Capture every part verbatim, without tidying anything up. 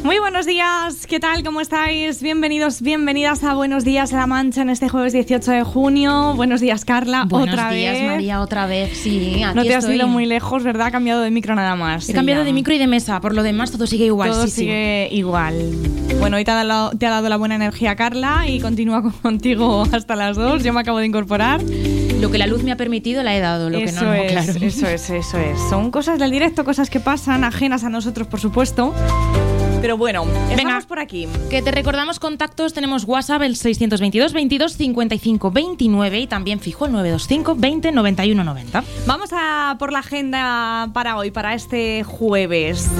Muy buenos días, ¿qué tal? ¿Cómo estáis? Bienvenidos, bienvenidas a Buenos Días La Mancha en este jueves dieciocho de junio. Buenos días, Carla, Buenos otra días, vez. María, otra vez, sí, aquí No te has estoy. ido muy lejos, ¿verdad? Ha cambiado de micro nada más. He cambiado ya. de micro y de mesa, por lo demás todo sigue igual. Todo sí, sigue sí. igual. Bueno, hoy te ha, dado, te ha dado la buena energía, Carla, y continúa contigo hasta las dos. Yo me acabo de incorporar. Lo que la luz me ha permitido la he dado, lo eso que no, no, es, claro. Eso es, eso es. Son cosas del directo, cosas que pasan, ajenas a nosotros, por supuesto. Pero bueno, estamos Venga, por aquí. Que te recordamos contactos, tenemos WhatsApp el seiscientos veintidós veintidós cincuenta y cinco veintinueve y también fijo el novecientos veinticinco veinte noventa y uno noventa. Vamos a por la agenda para hoy, para este jueves.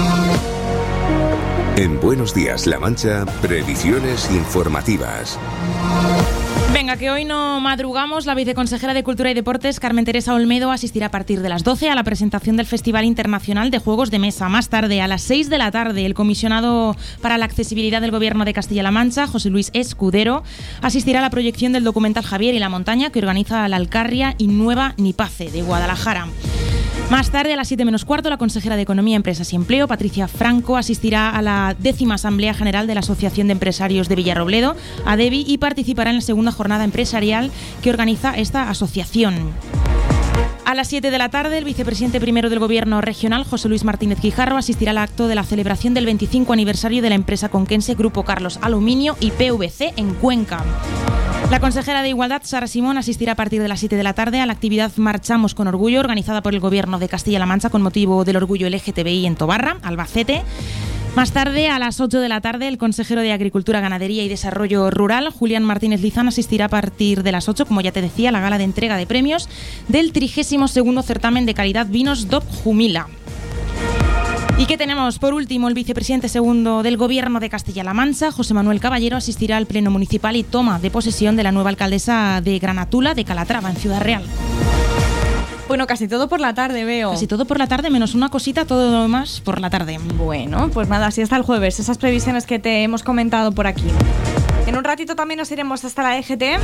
En Buenos Días La Mancha, previsiones informativas. Venga, que hoy no madrugamos. La viceconsejera de Cultura y Deportes, Carmen Teresa Olmedo, asistirá a partir de las doce a la presentación del Festival Internacional de Juegos de Mesa. Más tarde, a las seis de la tarde, el comisionado para la accesibilidad del Gobierno de Castilla-La Mancha, José Luis Escudero, asistirá a la proyección del documental Javier y la montaña que organiza la Alcarria y Nueva Nipace de Guadalajara. Más tarde, a las siete menos cuarto, la consejera de Economía, Empresas y Empleo, Patricia Franco, asistirá a la décima Asamblea General de la Asociación de Empresarios de Villarrobledo, ADEVI, y participará en la segunda jornada empresarial que organiza esta asociación. A las siete de la tarde, el vicepresidente primero del Gobierno regional, José Luis Martínez Guijarro, asistirá al acto de la celebración del veinticinco aniversario de la empresa conquense Grupo Carlos Aluminio y P V C en Cuenca. La consejera de Igualdad, Sara Simón, asistirá a partir de las siete de la tarde a la actividad Marchamos con Orgullo, organizada por el Gobierno de Castilla-La Mancha con motivo del orgullo L G T B I en Tobarra, Albacete. Más tarde, a las ocho de la tarde, el consejero de Agricultura, Ganadería y Desarrollo Rural, Julián Martínez Lizán, asistirá a partir de las ocho, como ya te decía, a la gala de entrega de premios del trigésimo segundo certamen de calidad Vinos D O P Jumila. ¿Y qué tenemos? Por último, el vicepresidente segundo del Gobierno de Castilla-La Mancha, José Manuel Caballero, asistirá al pleno municipal y toma de posesión de la nueva alcaldesa de Granatula, de Calatrava, en Ciudad Real. Bueno, casi todo por la tarde veo. Casi todo por la tarde, menos una cosita, todo lo demás por la tarde. Bueno, pues nada, así hasta el jueves. Esas previsiones que te hemos comentado por aquí. En un ratito también nos iremos hasta la E G T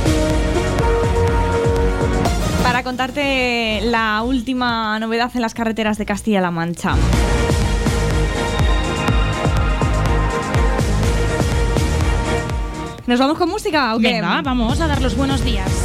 para contarte la última novedad en las carreteras de Castilla-La Mancha. ¿Nos vamos con música o qué? Venga, vamos a dar los buenos días.